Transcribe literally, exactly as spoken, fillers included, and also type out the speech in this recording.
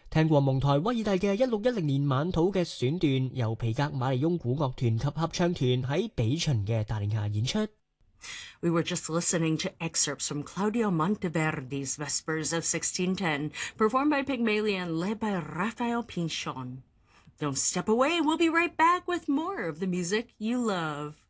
聽過蒙台威爾第嘅一六一零年晚土嘅選段，由皮格馬利翁古樂團及合唱團喺比秦嘅帶領下演出。 We were just listening to excerpts from Claudio Monteverdi's Vespers of sixteen ten, performed by Pygmalion, led by Raphael Pinchon. Don't step away, we'll be right back with more of the music you love.